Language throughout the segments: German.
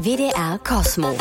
WDR Cosmo.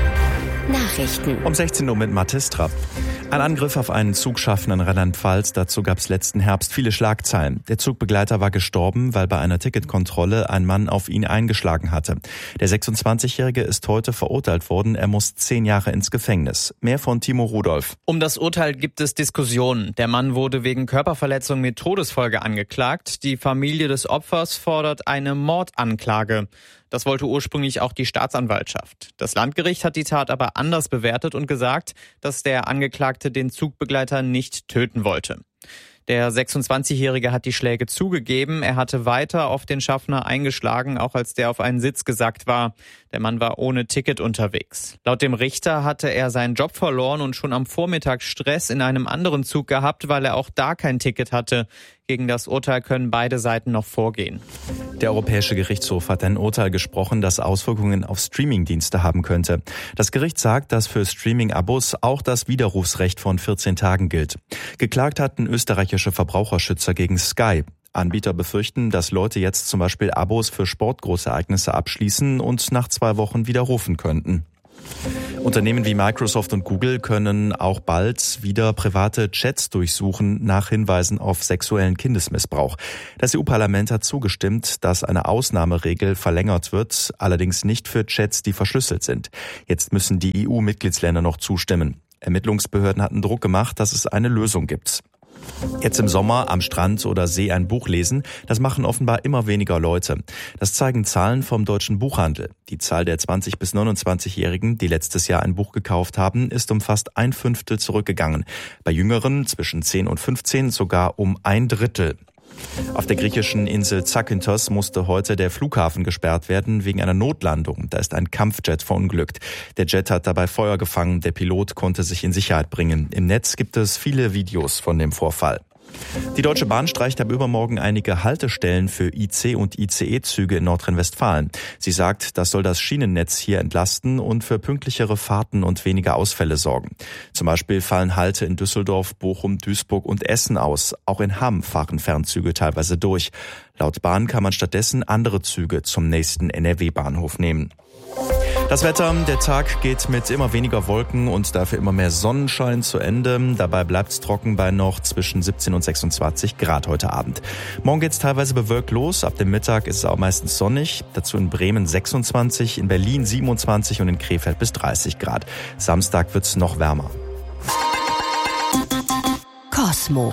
Nachrichten. Um 16 Uhr mit Mathis Trapp. Ein Angriff auf einen Zugschaffner in Rheinland-Pfalz. Dazu gab es letzten Herbst viele Schlagzeilen. Der Zugbegleiter war gestorben, weil bei einer Ticketkontrolle ein Mann auf ihn eingeschlagen hatte. Der 26-Jährige ist heute verurteilt worden. Er muss 10 Jahre ins Gefängnis. Mehr von Timo Rudolph. Um das Urteil gibt es Diskussionen. Der Mann wurde wegen Körperverletzung mit Todesfolge angeklagt. Die Familie des Opfers fordert eine Mordanklage. Das wollte ursprünglich auch die Staatsanwaltschaft. Das Landgericht hat die Tat aber anders bewertet und gesagt, dass der Angeklagte den Zugbegleiter nicht töten wollte. Der 26-Jährige hat die Schläge zugegeben. Er hatte weiter auf den Schaffner eingeschlagen, auch als der auf einen Sitz gesackt war. Der Mann war ohne Ticket unterwegs. Laut dem Richter hatte er seinen Job verloren und schon am Vormittag Stress in einem anderen Zug gehabt, weil er auch da kein Ticket hatte. Gegen das Urteil können beide Seiten noch vorgehen. Der Europäische Gerichtshof hat ein Urteil gesprochen, das Auswirkungen auf Streamingdienste haben könnte. Das Gericht sagt, dass für Streaming-Abos auch das Widerrufsrecht von 14 Tagen gilt. Geklagt hatten österreichische Verbraucherschützer gegen Sky. Anbieter befürchten, dass Leute jetzt zum Beispiel Abos für Sportgroßereignisse abschließen und nach 2 Wochen widerrufen könnten. Unternehmen wie Microsoft und Google können auch bald wieder private Chats durchsuchen nach Hinweisen auf sexuellen Kindesmissbrauch. Das EU-Parlament hat zugestimmt, dass eine Ausnahmeregel verlängert wird, allerdings nicht für Chats, die verschlüsselt sind. Jetzt müssen die EU-Mitgliedsländer noch zustimmen. Ermittlungsbehörden hatten Druck gemacht, dass es eine Lösung gibt. Jetzt im Sommer am Strand oder See ein Buch lesen, das machen offenbar immer weniger Leute. Das zeigen Zahlen vom Deutschen Buchhandel. Die Zahl der 20- bis 29-Jährigen, die letztes Jahr ein Buch gekauft haben, ist um fast 1/5 zurückgegangen. Bei Jüngeren zwischen 10 und 15 sogar um 1/3. Auf der griechischen Insel Zakynthos musste heute der Flughafen gesperrt werden wegen einer Notlandung. Da ist ein Kampfjet verunglückt. Der Jet hat dabei Feuer gefangen. Der Pilot konnte sich in Sicherheit bringen. Im Netz gibt es viele Videos von dem Vorfall. Die Deutsche Bahn streicht ab übermorgen einige Haltestellen für IC- und ICE-Züge in Nordrhein-Westfalen. Sie sagt, das soll das Schienennetz hier entlasten und für pünktlichere Fahrten und weniger Ausfälle sorgen. Zum Beispiel fallen Halte in Düsseldorf, Bochum, Duisburg und Essen aus. Auch in Hamm fahren Fernzüge teilweise durch. Laut Bahn kann man stattdessen andere Züge zum nächsten NRW-Bahnhof nehmen. Das Wetter, der Tag geht mit immer weniger Wolken und dafür immer mehr Sonnenschein zu Ende. Dabei bleibt es trocken bei noch zwischen 17 und 26 Grad heute Abend. Morgen geht es teilweise bewölkt los. Ab dem Mittag ist es auch meistens sonnig. Dazu in Bremen 26, in Berlin 27 und in Krefeld bis 30 Grad. Samstag wird es noch wärmer. Cosmo.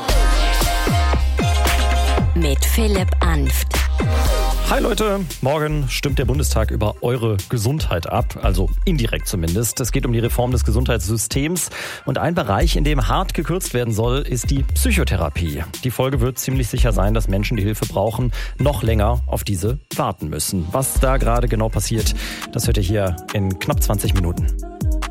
Mit Philipp Anft. Hi Leute, morgen stimmt der Bundestag über eure Gesundheit ab, also indirekt zumindest. Es geht um die Reform des Gesundheitssystems und ein Bereich, in dem hart gekürzt werden soll, ist die Psychotherapie. Die Folge wird ziemlich sicher sein, dass Menschen, die Hilfe brauchen, noch länger auf diese warten müssen. Was da gerade genau passiert, das hört ihr hier in knapp 20 Minuten.